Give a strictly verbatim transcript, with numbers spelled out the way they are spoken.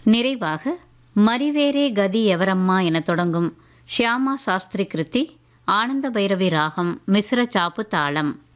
நிறைவாக மரிவேரே கதி எவரம்மா என தொடங்கும் ஷியாமா சாஸ்திரி கிருதி ஆனந்த பைரவி ராகம் மிஸ்ர சாப்பு தாளம்.